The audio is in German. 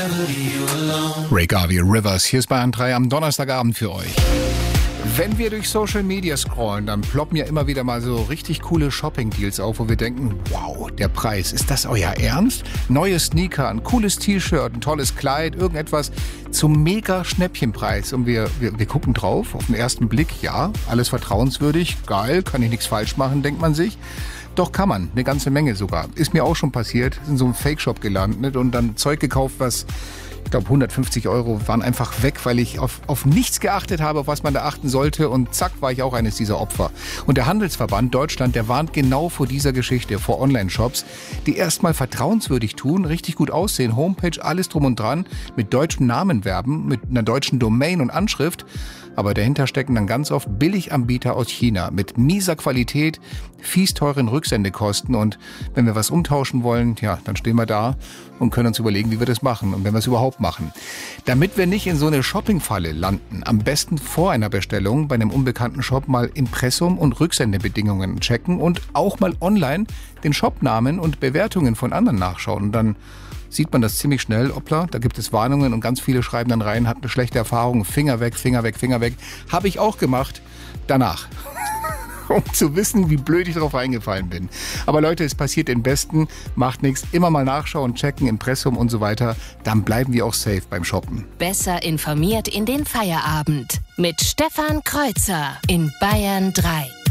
Ray Garvey, Rivers, hier ist Bayern 3 am Donnerstagabend für euch. Wenn wir durch Social Media scrollen, dann ploppen ja immer wieder mal so richtig coole Shopping-Deals auf, wo wir denken, wow, der Preis, ist das euer Ernst? Neue Sneaker, ein cooles T-Shirt, ein tolles Kleid, irgendetwas zum Mega-Schnäppchenpreis. Und wir gucken drauf, auf den ersten Blick, ja, alles vertrauenswürdig, geil, kann ich nichts falsch machen, denkt man sich. Doch kann man, eine ganze Menge sogar. Ist mir auch schon passiert, in so einem Fake-Shop gelandet und dann Zeug gekauft, was, ich glaube 150 € waren einfach weg, weil ich auf nichts geachtet habe, auf was man da achten sollte, und zack, war ich auch eines dieser Opfer. Und der Handelsverband Deutschland, der warnt genau vor dieser Geschichte, vor Online-Shops, die erstmal vertrauenswürdig tun, richtig gut aussehen, Homepage, alles drum und dran, mit deutschen Namen werben, mit einer deutschen Domain und Anschrift, aber dahinter stecken dann ganz oft Billiganbieter aus China mit mieser Qualität, fies teuren Rücksendekosten, und wenn wir was umtauschen wollen, ja, dann stehen wir da und können uns überlegen, wie wir das machen und wenn wir es überhaupt machen. Damit wir nicht in so eine Shoppingfalle landen, am besten vor einer Bestellung bei einem unbekannten Shop mal Impressum und Rücksendebedingungen checken und auch mal online den Shopnamen und Bewertungen von anderen nachschauen. Und dann sieht man das ziemlich schnell, hoppla, da gibt es Warnungen und ganz viele schreiben dann rein, hat eine schlechte Erfahrung, Finger weg, Finger weg, Finger weg. Habe ich auch gemacht, danach. Um zu wissen, wie blöd ich darauf reingefallen bin. Aber Leute, es passiert den Besten, macht nichts, immer mal nachschauen, checken, Impressum und so weiter, dann bleiben wir auch safe beim Shoppen. Besser informiert in den Feierabend mit Stefan Kreuzer in Bayern 3.